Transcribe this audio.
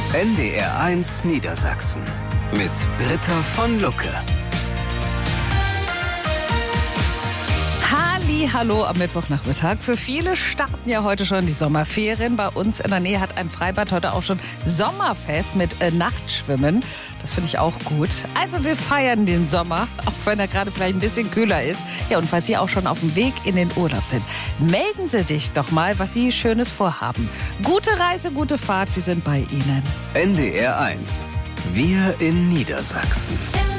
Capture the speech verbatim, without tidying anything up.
N D R eins Niedersachsen mit Britta von Lucke. Hallo am Mittwochnachmittag. Für viele starten ja heute schon die Sommerferien. Bei uns in der Nähe hat ein Freibad heute auch schon Sommerfest mit äh, Nachtschwimmen. Das finde ich auch gut. Also wir feiern den Sommer, auch wenn er gerade vielleicht ein bisschen kühler ist. Ja, und falls Sie auch schon auf dem Weg in den Urlaub sind, melden Sie sich doch mal, was Sie Schönes vorhaben. Gute Reise, gute Fahrt, wir sind bei Ihnen. N D R eins. Wir in Niedersachsen.